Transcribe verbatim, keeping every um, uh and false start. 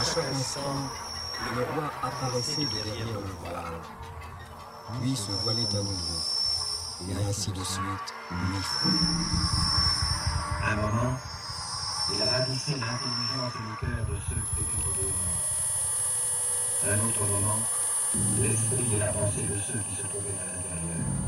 chaque instant, le roi apparaissait de derrière le voile. Puis se voilait à nouveau. Et ainsi de suite, mille fois. À un moment, il ravissait l'intelligence et le cœur de ceux qui étaient au dehors. À un autre moment, l'esprit et la pensée de ceux qui se trouvaient à l'intérieur.